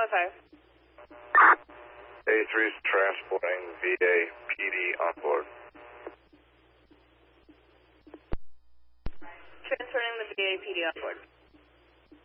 fire. A3 is transporting VA PD on board. Transferring the VA PD on board.